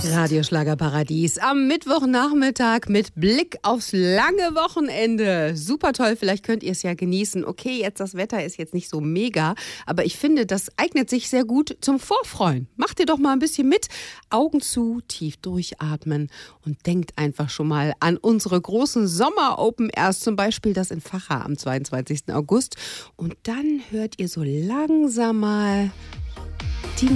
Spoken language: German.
Radio Schlagerparadies am Mittwochnachmittag mit Blick aufs lange Wochenende. Super toll, vielleicht könnt ihr es ja genießen. Okay, jetzt das Wetter ist jetzt nicht so mega, aber ich finde, das eignet sich sehr gut zum Vorfreuen. Macht ihr doch mal ein bisschen mit. Augen zu, tief durchatmen und denkt einfach schon mal an unsere großen Sommer-Open Airs, zum Beispiel das in Vacha am 22. August. Und dann hört ihr so langsam mal die